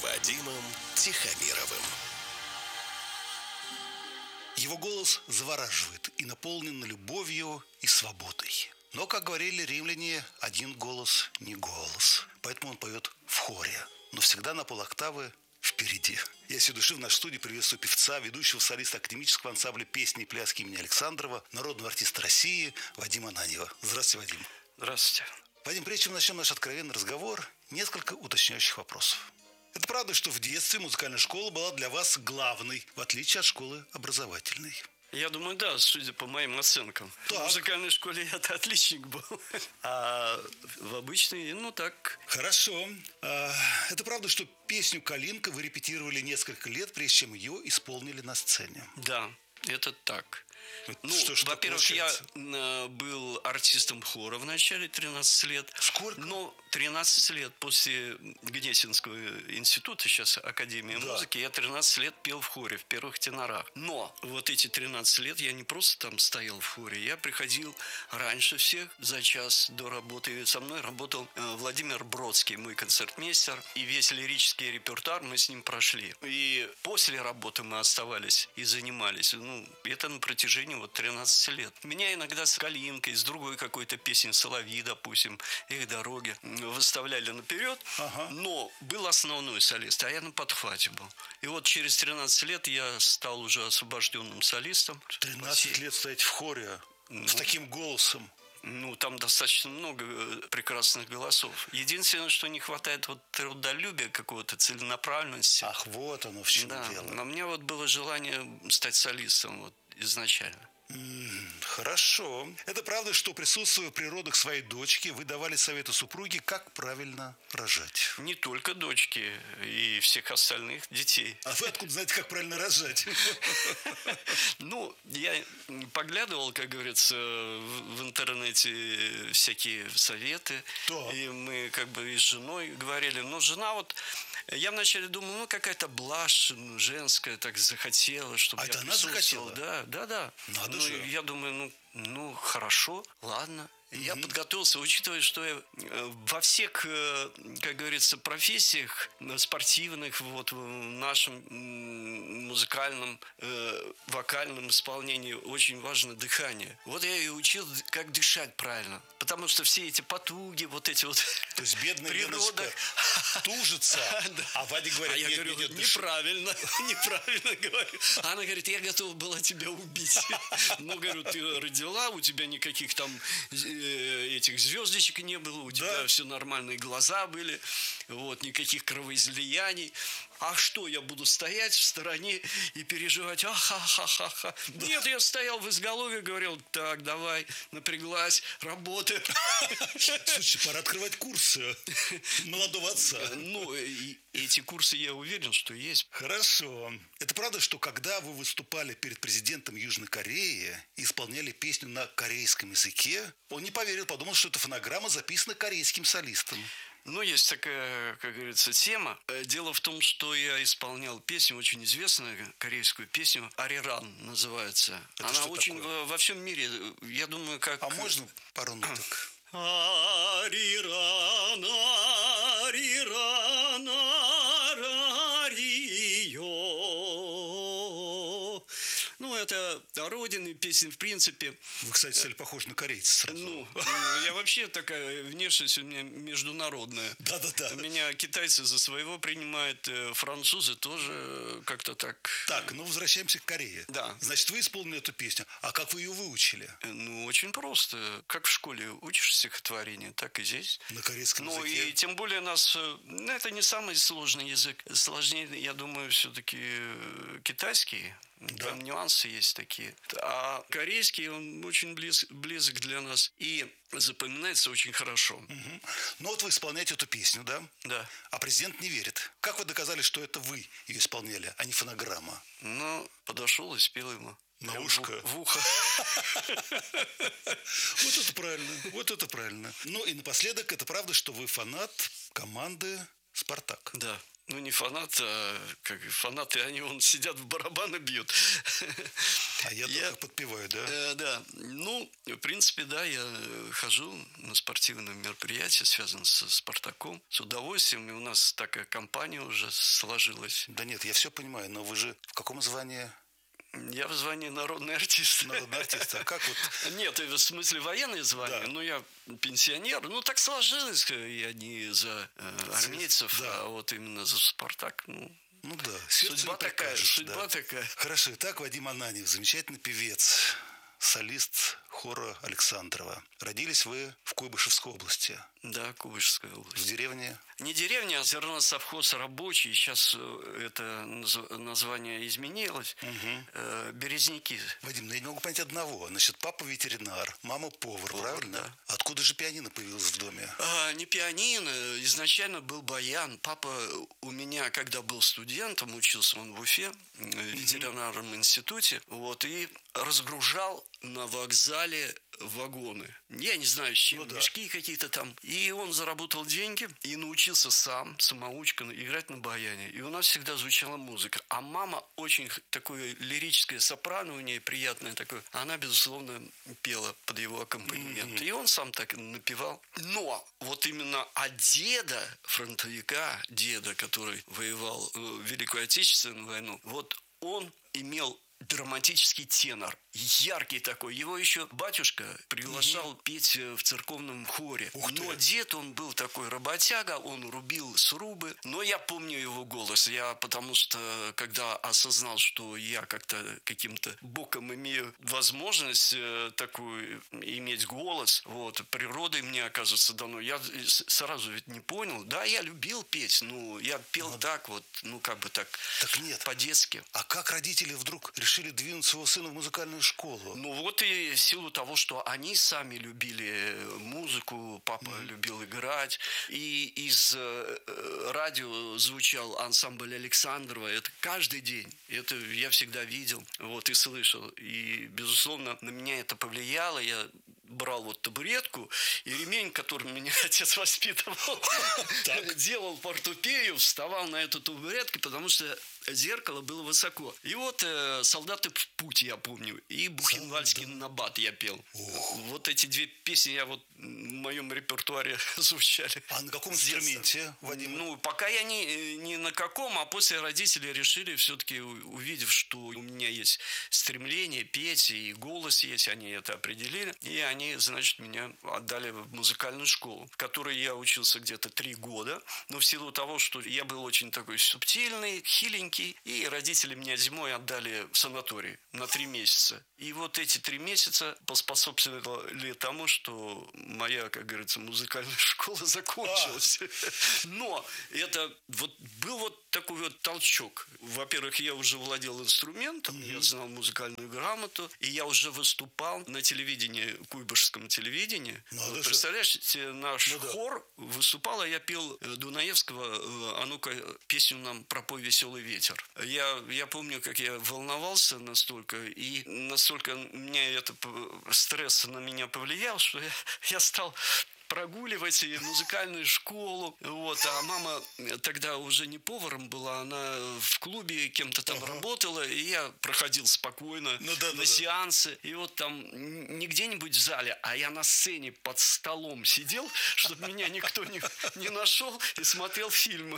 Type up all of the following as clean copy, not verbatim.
Вадимом Тихомировым. Его голос завораживает и наполнен любовью и свободой. Но, как говорили римляне, один голос не голос. Поэтому он поет в хоре, но всегда на полоктавы впереди. Я всей души в нашей студии приветствую певца, ведущего солиста академического ансамбля песни и пляски имени Александрова, народного артиста России Вадима Ананьева. Здравствуйте, Вадим. Здравствуйте. Вадим, прежде чем начнем наш откровенный разговор, несколько уточняющих вопросов. Это правда, что в детстве музыкальная школа была для вас главной, в отличие от школы образовательной? Я думаю, да, судя по моим оценкам. Так. В музыкальной школе я-то отличник был. А в обычной, так. Хорошо. Это правда, что песню «Калинка» вы репетировали несколько лет, прежде чем ее исполнили на сцене? Да, это так. Что ж во-первых, я был артистом хора в начале 13 лет. Сколько? Но 13 лет после Гнесинского института, сейчас Академия музыки, я 13 лет пел в хоре, в первых тенорах. Но вот эти 13 лет я не просто там стоял в хоре, я приходил раньше всех, за час до работы. И со мной работал Владимир Бродский, мой концертмейстер, и весь лирический репертуар мы с ним прошли. И после работы мы оставались и занимались. Это на протяжении 13 лет. Меня иногда с «Калинкой», с другой какой-то песней «Соловьи», допустим, «Эх, дороги» выставляли наперед, но был основной солист, а я на подхвате был. И вот через 13 лет я стал уже освобожденным солистом. 13 лет стоять в хоре с таким голосом. Там достаточно много прекрасных голосов. Единственное, что не хватает трудолюбия какого-то, целенаправленности. Ах, вот оно в чем дело. Но у меня было желание стать солистом изначально. Хорошо. Это правда, что, присутствуя при родах своей дочки, вы давали советы супруге, как правильно рожать? Не только дочки, и всех остальных детей. А вы откуда знаете, как правильно рожать? Я поглядывал, как говорится, в интернете всякие советы. И мы и с женой говорили. Но жена я вначале думал, какая-то блажь женская, так захотела, чтобы я присутствовал. Она захотела? Да. Надо же. Я думаю, хорошо, ладно. Я подготовился, учитывая, что я во всех, как говорится, профессиях спортивных, в нашем музыкальном, вокальном исполнении очень важно дыхание. Я и учил, как дышать правильно. Потому что все эти потуги, То есть бедная природа тужится, а Вадик говорит, я говорю, неправильно говорю. А она говорит, я готова была тебя убить. Говорю, ты родила, у тебя никаких там этих звездочек не было, у тебя все нормальные глаза были, никаких кровоизлияний. А что, я буду стоять в стороне и переживать? Ха-ха-ха-ха. Нет, я стоял в изголовье, говорил, так, давай, напряглась, работай. Слушай, пора открывать курсы молодого отца. Эти курсы, я уверен, что есть. Хорошо. Это правда, что когда вы выступали перед президентом Южной Кореи и исполняли песню на корейском языке, он не поверил, подумал, что это фонограмма записана корейским солистом. Есть такая, как говорится, тема. Дело в том, что я исполнял песню, очень известную корейскую песню, «Ариран» называется. Это она очень во всем мире, я думаю, как... А можно пару ноток? Ариран, ариран, арарио. Это родины песни, в принципе. Вы, кстати, стали похожи на корейца сразу. Я вообще такая внешность у меня международная. Да. Меня китайцы за своего принимают, французы тоже как-то так. Так, возвращаемся к Корее. Да. Значит, вы исполнили эту песню. А как вы ее выучили? Очень просто. Как в школе учишь стихотворение, так и здесь. На корейском языке? И тем более это не самый сложный язык. Сложнее, я думаю, все-таки китайский. Там нюансы есть такие. А корейский, он очень близок для нас. И запоминается очень хорошо. Вы исполняете эту песню, да? Да. А президент не верит. Как вы доказали, что это вы ее исполняли, а не фонограмма? Подошел и спел ему. На ушко? В ухо. Вот это правильно. И напоследок, это правда, что вы фанат команды «Спартак». Да. Ну, не фанат, а как фанаты, они вон сидят в барабаны бьют. А я только подпеваю, да? Да. Ну, в принципе, да, я хожу на спортивные мероприятия, связанные со «Спартаком», с удовольствием. И у нас такая компания уже сложилась. Да нет, я все понимаю, но вы же в каком звании? Я в звании народный артист. Народный артист. А как вот? Нет, в смысле военное звание. Да. Ну, я пенсионер. Ну, так сложилось. Я не за армейцев, Да. а вот именно за «Спартак». Ну да, сердце Судьба не такая, прикажешь, судьба да. такая. Хорошо, итак, Вадим Ананьев, замечательный певец, солист хора Александрова. Родились вы в Куйбышевской области, Да, Куйбышевская в область. деревне. Не деревня, а зерносовхоз рабочий. Сейчас это название изменилось. Березники. Вадим, ну я не могу понять одного. Значит, папа ветеринар, мама повар, правильно? да. Откуда же пианино появилось в доме? Не пианино, изначально был баян. Папа у меня, когда был студентом, учился он в Уфе, в ветеринарном институте, вот, и разгружал на вокзале вагоны. Я не знаю, с чем, Ну да. мешки какие-то там. И он заработал деньги и научился сам, самоучка, играть на баяне. И у нас всегда звучала музыка. А мама очень такое лирическое сопрано у нее, приятное такое. Она, безусловно, пела под его аккомпанемент. И он сам так напевал. Но вот именно от деда, фронтовика, деда, который воевал в Великую Отечественную войну, вот он имел драматический тенор, яркий такой. Его еще батюшка приглашал петь в церковном хоре. Ух ты. Но дед, он был такой работяга, он рубил срубы. Но я помню его голос. Потому что, когда осознал, что я как-то каким-то боком имею возможность такую иметь голос, вот, природой мне, оказывается, дано, я сразу ведь не понял. Да, я любил петь, но я пел так вот, как бы так, Так нет. по-детски. А как родители вдруг решили двинуть своего сына в музыкальную школу? Ну вот и в силу того, что они сами любили музыку, папа любил играть, и из радио звучал ансамбль Александрова, это каждый день, это я всегда видел, вот, и слышал, и, безусловно, на меня это повлияло, я брал вот табуретку и ремень, которым меня отец воспитывал, делал портупею, вставал на эту табуретку, потому что зеркало было высоко. И вот «Солдаты в путь» я помню, и «Бухенвальский набат» я пел. Вот эти две песни в моем репертуаре звучали. А на каком с детства. инструменте, Вадим? Ну, пока я не на каком, а после родители решили, все-таки увидев, что у меня есть стремление петь, и голос есть, они это определили, и они, значит, меня отдали в музыкальную школу, в которой я учился где-то 3 года, но в силу того, что я был очень такой субтильный, хиленький, и родители меня зимой отдали в санаторий на 3 месяца. И вот эти 3 месяца поспособствовали тому, что моя, как говорится, музыкальная школа закончилась. Но это вот был вот такой вот толчок. Во-первых, я уже владел инструментом, я знал музыкальную грамоту, и я уже выступал на телевидении, куйбышевском телевидении. Вот, представляете, наш хор выступал, а я пел Дунаевского «А ну-ка, песню нам пропой веселый ветер». Я помню, как я волновался настолько, и настолько меня это стресс на меня повлиял, что я стал прогуливать и музыкальную школу. Вот. А мама тогда уже не поваром была, она в клубе кем-то там работала, и я проходил спокойно на сеансы. И вот там не где-нибудь в зале, а я на сцене под столом сидел, чтобы меня никто не нашел, и смотрел фильмы.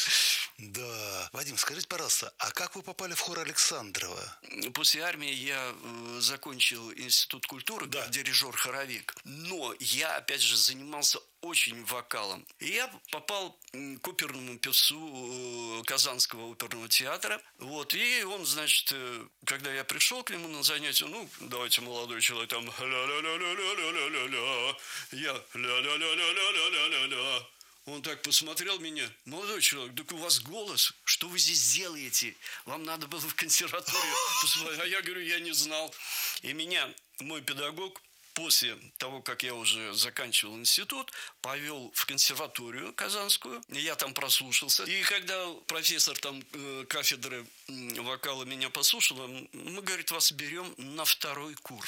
Да. Вадим, скажите, пожалуйста, а как вы попали в хор Александрова? После армии я закончил институт культуры, как дирижер-хоровик. Но я, опять же, занимался очень вокалом. И я попал к оперному певцу Казанского оперного театра. Вот. И он, значит, когда я пришел к нему на занятие, давайте, молодой человек, там ля-ля-ля-ля-ля-ля-ля-ля. Я ля-ля-ля-ля-ля-ля-ля. Он так посмотрел меня. Молодой человек, так у вас голос. Что вы здесь делаете? Вам надо было в консерваторию посмотреть. А я говорю, я не знал. И меня мой педагог после того, как я уже заканчивал институт, повел в консерваторию казанскую. Я там прослушался. И когда профессор там кафедры вокала меня послушал, мы, говорит, вас берем на 2-й курс.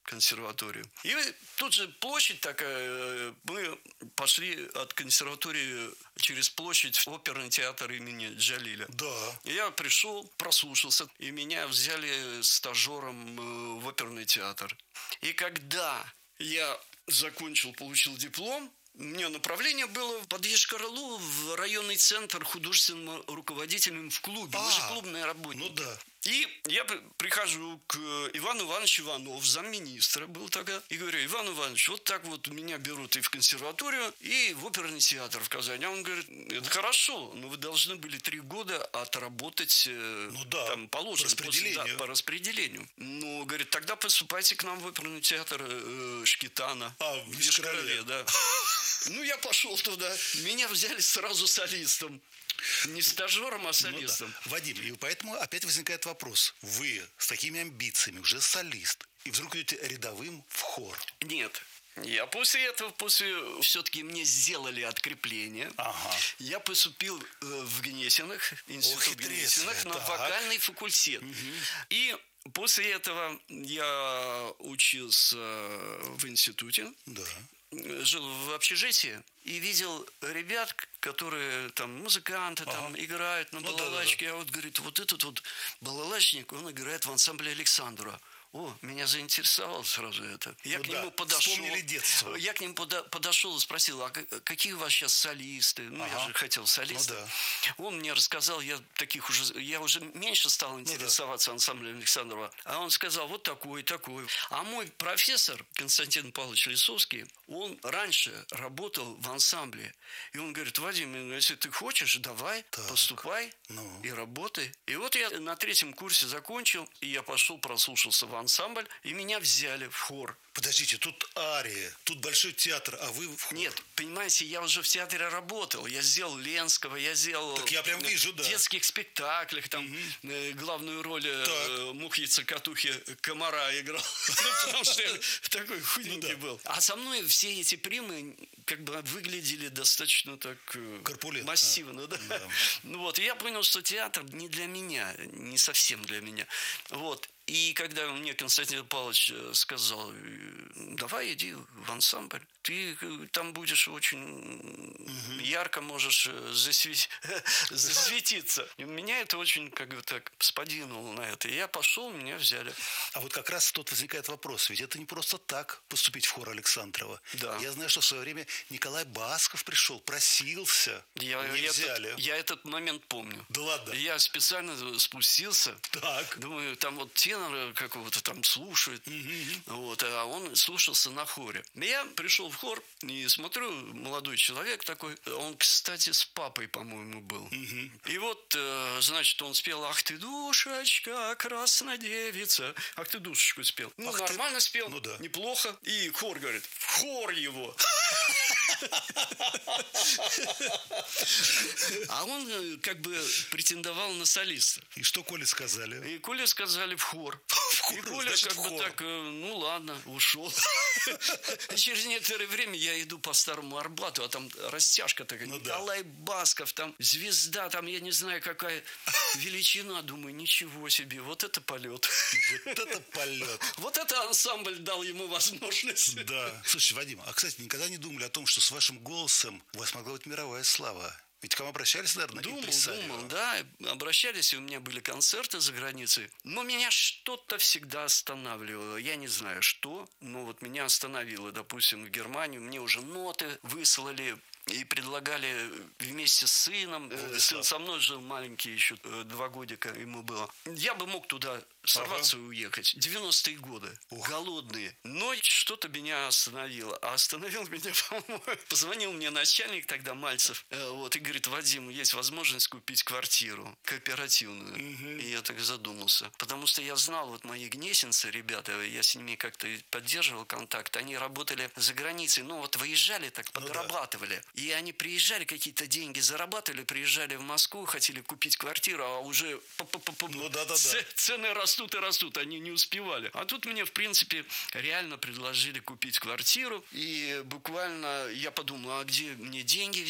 консерваторию. И тут же площадь такая, мы пошли от консерватории через площадь в оперный театр имени Джалиля. Да. Я пришел, прослушался, и меня взяли стажером в оперный театр. И когда я закончил, получил диплом, у меня направление было в Подъезд-Карлу, в районный центр художественным руководителем в клубе. Мы же клубные работники. Ну да. И я прихожу к Ивану Ивановичу Иванову, замминистра был тогда, и говорю: Иван Иванович, вот так вот меня берут и в консерваторию, и в оперный театр в Казани. А он говорит: это хорошо, но вы должны были 3 года отработать там положено по распределению. Ну, говорит, тогда поступайте к нам в оперный театр Шкитана. В Йошкар-Оле. Да. Ну, я пошел туда. Меня взяли сразу солистом. Не стажером, а солистом. Ну, да. Вадим, и поэтому опять возникает вопрос. Вы с такими амбициями, уже солист, и вдруг идете рядовым в хор. Нет. Я после этого, все-таки мне сделали открепление. Ага. Я поступил в Гнесиных, институт Гнесиных, на вокальный факультет. Угу. И после этого я учился в институте. Да. Жил в общежитии и видел ребят, которые там музыканты там играют на балалайке. А вот говорит, вот этот вот балалайчник, он играет в ансамбле Александра. О, меня заинтересовало сразу это. Я к нему подошел. Вспомнили детство. Я к нему подошел и спросил: а какие у вас сейчас солисты? Ну, я же хотел солиста. Он мне рассказал, я уже меньше стал интересоваться ансамблем Александрова. А он сказал: вот такой. А мой профессор Константин Павлович Лисовский, он раньше работал в ансамбле. И он говорит: Вадим, если ты хочешь, давай, поступай и работай. И вот я на 3-м курсе закончил, и я пошел, прослушался в ансамбль, и меня взяли в хор. Подождите, тут ария, тут большой театр, а вы в хор. Нет, понимаете, я уже в театре работал. Я сделал Ленского, я сделал... Так я прям вижу, да. В детских спектаклях, там главную роль мухи-цокотухи комара играл. Потому что я такой худенький был. А со мной все эти примы как бы выглядели достаточно так... корпулентно. Массивно, да. Ну вот, и я понял, что театр не для меня, не совсем для меня. Вот. И когда мне Константин Павлович сказал: давай иди в ансамбль, ты там будешь очень ярко можешь засветиться. И меня это очень как бы так сподвинуло на это. И я пошел, меня взяли. А вот как раз тут возникает вопрос, ведь это не просто так поступить в хор Александрова. Да. Я знаю, что в свое время Николай Басков пришел, просился, не взяли. Я этот момент помню. Да ладно? Я специально спустился. Так. Думаю, там вот тенора какого-то там слушает. Вот, а он слушался на хоре. Я пришел в хор и смотрю, молодой человек такой. Он, кстати, с папой, по-моему, был. И вот, значит, он спел: «Ах ты, душечка, красная девица». «Ах ты, душечку» спел. Ну, нормально спел, неплохо. И хор говорит: в хор его. А он как бы претендовал на солиста. И что Коле сказали? И Коле сказали: в хор. И Коля как бы так, ну ладно, ушел. И через некоторое время я иду по Старому Арбату, а там растяжка такая. Николай Басков, там звезда, там я не знаю какая величина. Думаю, ничего себе, вот это полет. Вот это полет. Вот это ансамбль дал ему возможность. Да. Слушай, Вадим, а, кстати, никогда не думали о том, что с вашим голосом у вас могла быть мировая слава? Ведь к вам обращались, наверное, Думал, да, обращались, и у меня были концерты за границей. Но меня что-то всегда останавливало. Я не знаю, что, но вот меня остановило. Допустим, в Германию мне уже ноты выслали и предлагали вместе с сыном. Сын со мной жил маленький, еще 2 годика ему было. Я бы мог туда сорваться и уехать. 90-е годы. Голодные. Но что-то меня остановило. А остановил меня, по-моему, позвонил мне начальник тогда, Мальцев, вот, и говорит: Вадим, есть возможность купить квартиру кооперативную. И я так задумался. Потому что я знал, вот мои гнесинцы, ребята, я с ними как-то поддерживал контакт. Они работали за границей. Ну, вот выезжали, так подрабатывали. И они приезжали, какие-то деньги зарабатывали, приезжали в Москву, хотели купить квартиру, а уже цены растут и растут, они не успевали. А тут мне, в принципе, реально предложили купить квартиру. И буквально я подумал: а где мне деньги взять?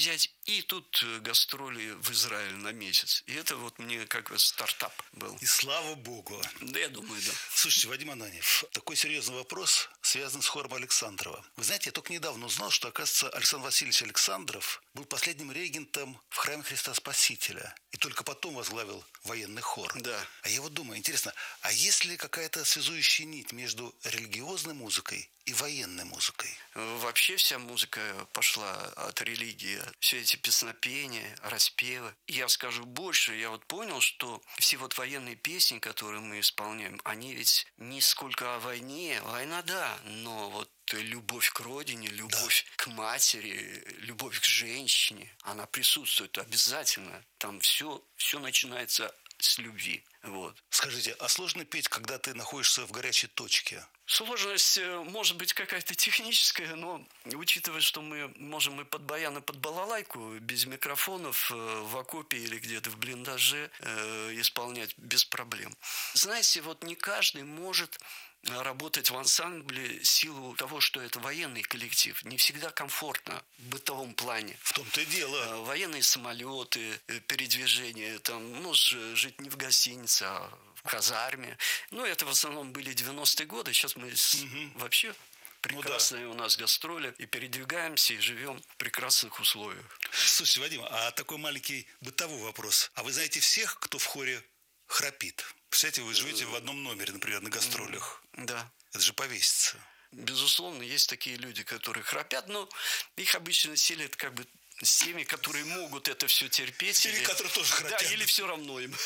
И тут гастроли в Израиль на месяц. И это вот мне как бы стартап был. И слава богу. Да, я думаю, да. Слушайте, Вадим Ананьев, такой серьезный вопрос связан с хором Александрова. Вы знаете, я только недавно узнал, что, оказывается, Александр Васильевич Александров был последним регентом в храме Христа Спасителя. И только потом возглавил военный хор. Да. А я вот думаю, интересно, а есть ли какая-то связующая нить между религиозной музыкой и военной музыкой? Вообще вся музыка пошла от религии. Все эти песнопения, распевы. Я скажу больше, я вот понял, что все вот военные песни, которые мы исполняем, они ведь не сколько о войне. Война, да, но вот любовь к родине, любовь к матери, любовь к женщине, она присутствует обязательно. Там все начинается с любви. Вот. Скажите, а сложно петь, когда ты находишься в горячей точке? Сложность может быть какая-то техническая, но учитывая, что мы можем и под баян, и под балалайку, без микрофонов, в окопе или где-то в блиндаже исполнять без проблем. Знаете, вот не каждый может работать в ансамбле в силу того, что это военный коллектив. Не всегда комфортно в бытовом плане. В том-то и дело. Военные самолеты, передвижение, там, можешь жить не в гостинице, а в казарме. Ну, это в основном были 90-е годы. Сейчас мы вообще прекрасные у нас гастроли. И передвигаемся, и живем в прекрасных условиях. Слушайте, Вадим, а такой маленький бытовой вопрос. А вы знаете всех, кто в хоре храпит? Представляете, вы живете в одном номере, например, на гастролях. Да. Это же повесится. Безусловно, есть такие люди, которые храпят, но их обычно селят как бы с теми, которые могут это все терпеть. Или которые тоже храпят. Да, или все равно им.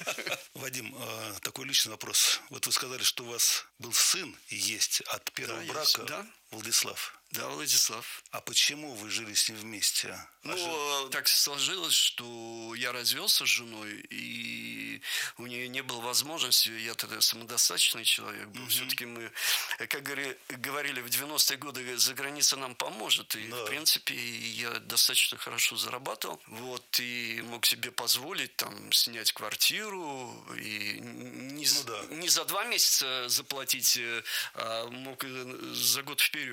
Вадим, такой личный вопрос. Вот вы сказали, что у вас был сын и есть от первого брака. Да. Владислав. Да, Владислав. А почему вы жили с ним вместе? Так сложилось, что я развелся с женой, и у нее не было возможности, я тогда самодостаточный человек был. Все-таки мы, как говорили, в 90-е годы за граница нам поможет. И, в принципе, я достаточно хорошо зарабатывал. Вот, и мог себе позволить там снять квартиру, и не за 2 месяца заплатить, а мог за год вперед.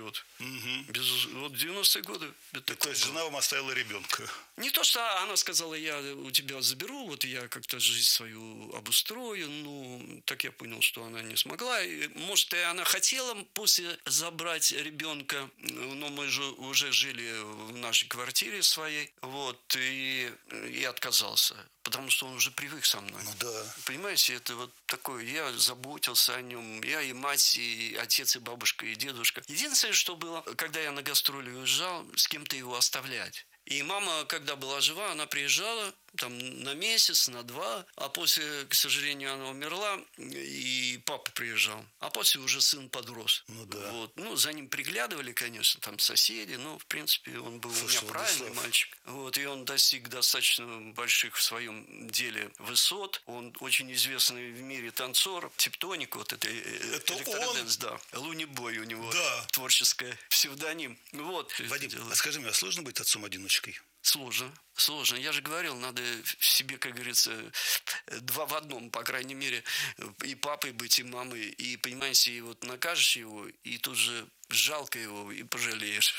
Вот 90-е годы. То есть жена вам оставила ребенка? Не то, что она сказала, я у тебя заберу, вот я как-то жизнь свою обустрою. Ну, так я понял, что она не смогла. Может, и она хотела после забрать ребенка, но мы же уже жили в нашей квартире своей. Вот, и отказался. Потому что он уже привык со мной. Ну да. Понимаете, это вот такое, я заботился о нем. Я и мать, и отец, и бабушка, и дедушка. Единственное, что было, когда я на гастроли уезжал, с кем-то его оставлять. И мама, когда была жива, она приезжала там на месяц, на 2, а после, к сожалению, она умерла, и папа приезжал. А после уже сын подрос. Ну да. Вот. Ну, за ним приглядывали, конечно, там соседи, но, в принципе, он был у меня правильный мальчик. Вот, и он достиг достаточно больших в своем деле высот. Он очень известный в мире танцор, типтоник, вот это электроденс, да. Луни Бой у него творческое псевдоним. Вот. Вадим, а скажи мне, а сложно быть отцом-одиночкой? Сложно. Я же говорил, надо в себе, как говорится, 2 в 1, по крайней мере, и папой быть, и мамой. И, понимаете, и вот накажешь его, и тут же жалко его, и пожалеешь.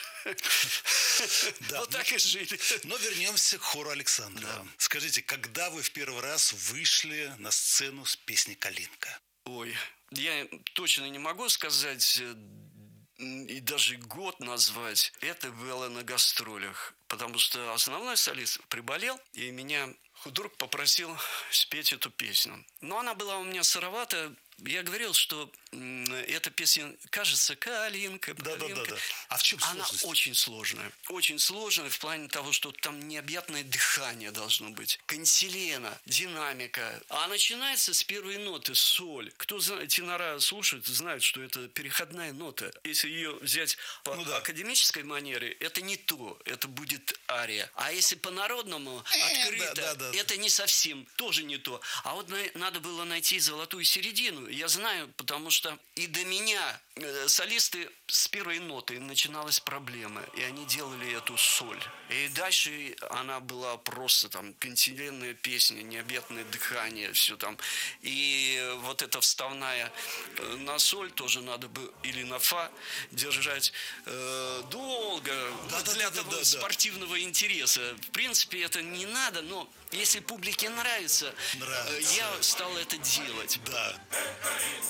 Вот так и жили. Но вернемся к хору Александрова. Скажите, когда вы в первый раз вышли на сцену с песней «Калинка»? Ой, я точно не могу сказать, и даже год назвать. Это было на гастролях. Потому что основной солист приболел, и меня худрук попросил спеть эту песню. Но она была у меня сыровата. Я говорил, что эта песня, кажется, «Калинка». Да. А в чем сложность? Она очень сложная. Очень сложная в плане того, что там необъятное дыхание должно быть. Канцелена, динамика. А начинается с первой ноты, соль. Кто тенора слушает, знает, что это переходная нота. Если ее взять по академической манере, это не то. Это будет ария. А если по-народному, открыто, это не совсем, тоже не то. А вот надо было найти золотую середину. Я знаю, потому что и до меня солисты с первой ноты начиналась проблема, и они делали эту соль. И дальше она была просто там континентальная песня, необъятное дыхание, все там. И вот эта вставная на соль тоже надо бы, или на фа держать долго для того спортивного интереса. В принципе, это не надо, но если публике нравится, я стал это делать. Да.